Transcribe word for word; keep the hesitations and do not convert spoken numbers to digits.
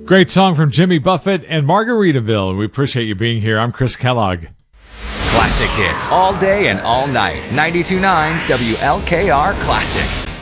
Great song from Jimmy Buffett and Margaritaville. We appreciate you being here. I'm Chris Kellogg. Classic hits all day and all night. ninety-two point nine W L K R Classic.